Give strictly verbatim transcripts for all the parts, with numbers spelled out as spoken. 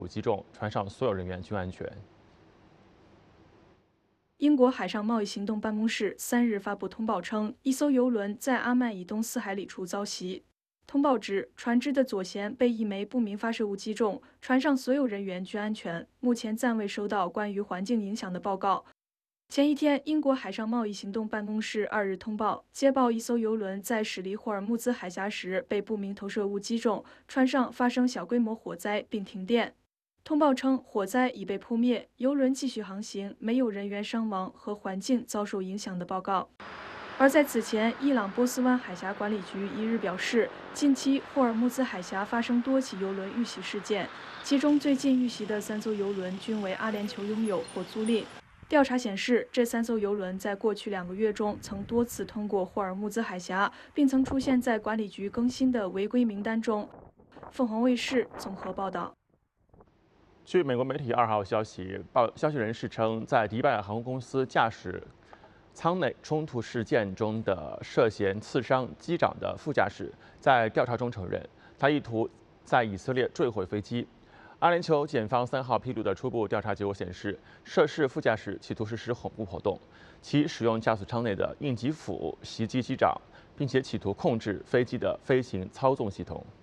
击中，船上所有人员均安全。 英国海上贸易行动办公室三日发布通报称，一艘油轮在阿曼以东四海里处遭袭。通报指，船只的左舷被一枚不明发射物击中，船上所有人员均安全。目前暂未收到关于环境影响的报告。前一天，英国海上贸易行动办公室二日通报，接报一艘油轮在驶离霍尔木兹海峡时被不明投射物击中，船上发生小规模火灾并停电。通报称，火灾已被扑灭，油轮继续航行，没有人员伤亡和环境遭受影响的报告。而在此前，伊朗波斯湾海峡管理局一日表示，近期霍尔木兹海峡发生多起油轮遇袭事件，其中最近遇袭的三艘油轮均为阿联酋拥有或租赁。调查显示，这三艘油轮在过去两个月中曾多次通过霍尔木兹海峡，并曾出现在管理局更新的违规名单中。凤凰卫视综合报道。 据美国媒体二号消息，报消息人士称，在迪拜航空公司驾驶舱内冲突事件中的涉嫌刺伤机长的副驾驶，在调查中承认，他意图在以色列坠毁飞机。阿联酋检方三号披露的初步调查结果显示，涉事副驾驶企图实施恐怖活动，其使用驾驶舱内的应急斧袭击机长，并且企图控制飞机的飞行操纵系统。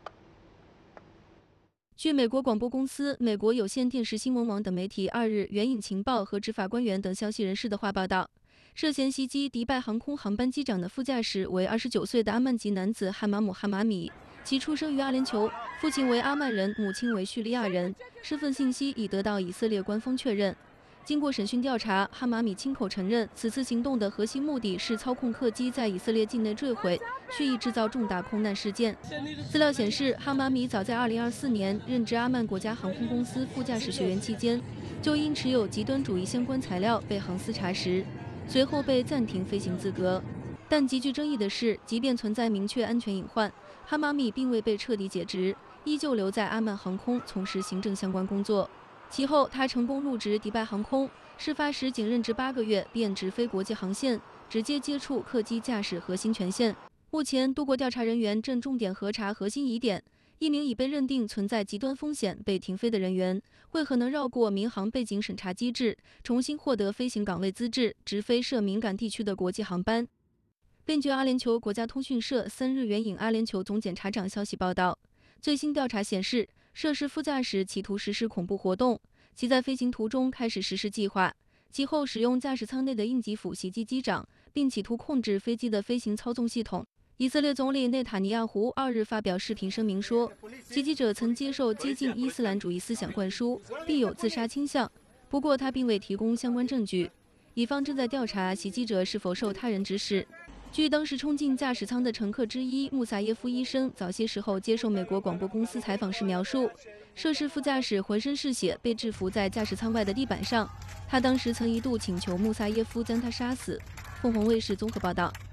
据美国广播公司、美国有线电视新闻网等媒体二日援引情报和执法官员等消息人士的话报道，涉嫌袭击迪拜航空航班机长的副驾驶为二十九岁的阿曼籍男子汉马姆哈马米，其出生于阿联酋，父亲为阿曼人，母亲为叙利亚人，身份信息已得到以色列官方确认。经过审讯调查，哈马米亲口承认，此次行动的核心目的是操控客机在以色列境内坠毁，蓄意制造重大空难事件。资料显示，哈马米早在二零二四年任职阿曼国家航空公司副驾驶学员期间，就因持有极端主义相关材料被航司查实，随后被暂停飞行资格。但极具争议的是，即便存在明确安全隐患，哈马米并未被彻底解职，依旧留在阿曼航空从事行政相关工作。其后，他成功入职迪拜航空，事发时仅任职八个月便直飞国际航线，直接接触客机驾驶核心权限。目前，多国调查人员正重点核查核心疑点：一名已被认定存在极端风险被停飞的人员，为何能绕过民航背景审查机制，重新获得飞行岗位资质，直飞涉敏感地区的国际航班？根据阿联酋国家通讯社三日援引阿联酋总检察长消息报道，最新调查显示，涉事副驾驶企图实施恐怖活动，其在飞行途中开始实施计划，其后使用驾驶舱内的应急斧袭击机长，并企图控制飞机的飞行操纵系统。以色列总理内塔尼亚胡二日发表视频声明说，袭击者曾接受激进伊斯兰主义思想灌输，并有自杀倾向，不过他并未提供相关证据。乙方正在调查袭击者是否受他人指使。据当时冲进驾驶舱的乘客之一穆萨耶夫医生早些时候接受美国广播公司采访时描述，涉事副驾驶浑身是血，被制服在驾驶舱外的地板上。他当时曾一度请求穆萨耶夫将他杀死。凤凰卫视综合报道。